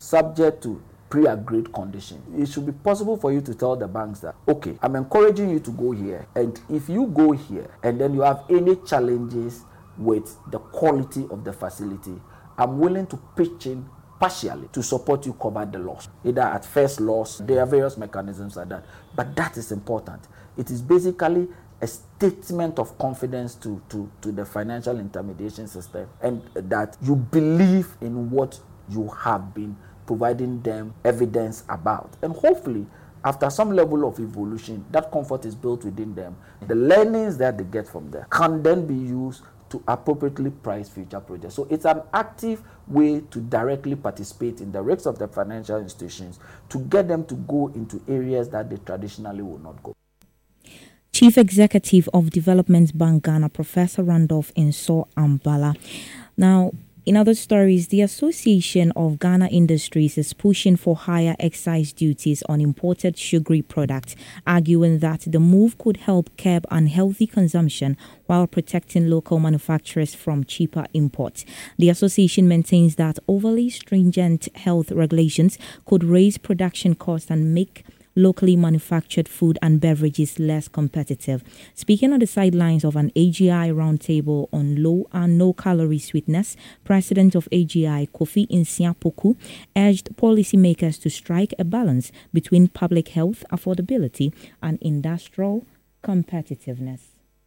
subject to pre-agreed condition. It should be possible for you to tell the banks that, okay, I'm encouraging you to go here, and if you go here and then you have any challenges with the quality of the facility, I'm willing to pitch in partially to support you cover the loss, either at first loss. There are various mechanisms like that, but that is important. It is basically a statement of confidence to the financial intermediation system, and that you believe in what you have been providing them evidence about. And hopefully, after some level of evolution, that comfort is built within them. The learnings that they get from there can then be used to appropriately price future projects. So it's an active way to directly participate in the risks of the financial institutions to get them to go into areas that they traditionally will not go. Chief Executive of Development Bank Ghana, Professor Randolph Inso Ambala. Now, in other stories, the Association of Ghana Industries is pushing for higher excise duties on imported sugary products, arguing that the move could help curb unhealthy consumption while protecting local manufacturers from cheaper imports. The association maintains that overly stringent health regulations could raise production costs and make locally manufactured food and beverages less competitive. Speaking on the sidelines of an AGI roundtable on low and no-calorie sweetness, President of AGI, Kofi Nsia-Poku, urged policymakers to strike a balance between public health, affordability, and industrial competitiveness.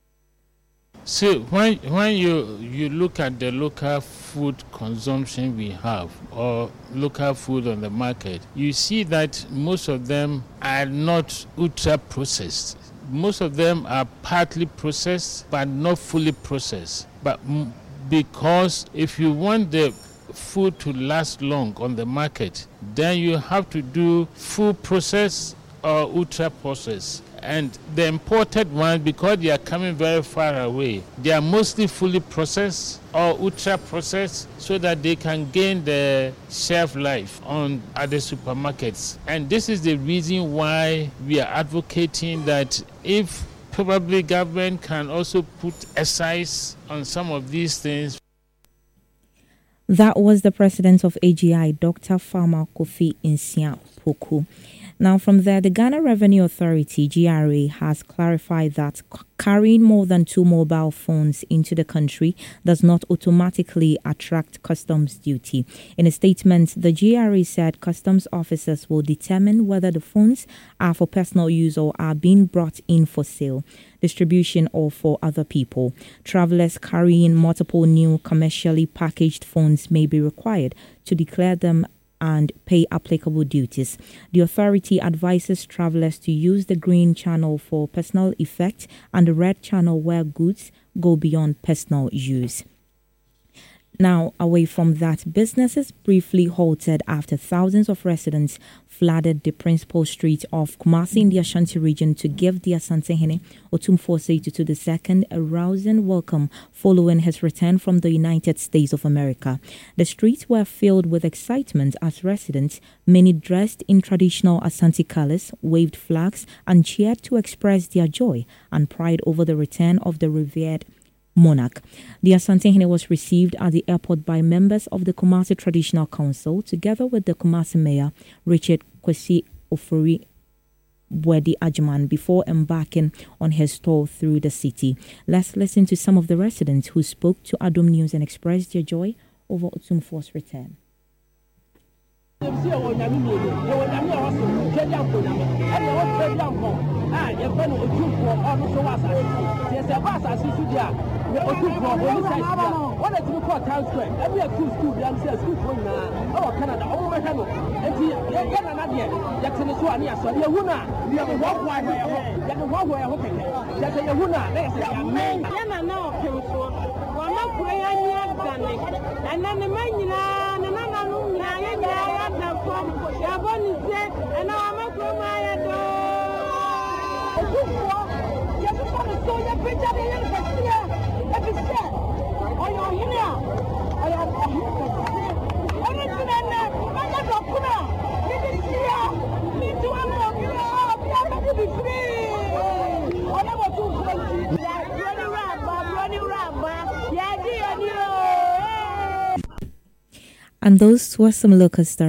So when you look at the local food consumption we have, or local food on the market, you see that most of them are not ultra processed. Most of them are partly processed but not fully processed. But because if you want the food to last long on the market, then you have to do full process or ultra process. And the imported ones, because they are coming very far away, they are mostly fully processed or ultra processed so that they can gain the shelf life on other supermarkets. And this is the reason why we are advocating that if probably government can also put excise on some of these things. That was the president of AGI, Dr. Farmer Kofi Nsia-Poku. Now, from there, the Ghana Revenue Authority, GRA, has clarified that carrying more than 2 mobile phones into the country does not automatically attract customs duty. In a statement, the GRA said customs officers will determine whether the phones are for personal use or are being brought in for sale, distribution, or for other people. Travelers carrying multiple new commercially packaged phones may be required to declare them and pay applicable duties. The authority advises travelers to use the green channel for personal effect and the red channel where goods go beyond personal use. Now, away from that, businesses briefly halted after thousands of residents flooded the principal street of Kumasi in the Ashanti region to give the Asantehene Otumfuo Osei II a rousing welcome following his return from the United States of America. The streets were filled with excitement as residents, many dressed in traditional Asante colors, waved flags and cheered to express their joy and pride over the return of the revered monarch. The Asantehene was received at the airport by members of the Kumasi Traditional Council together with the Kumasi Mayor, Richard Kwesi Ofori Bwedi Ajiman, before embarking on his tour through the city. Let's listen to some of the residents who spoke to Adom News and expressed their joy over Otumfuo's return. And those were some local stories.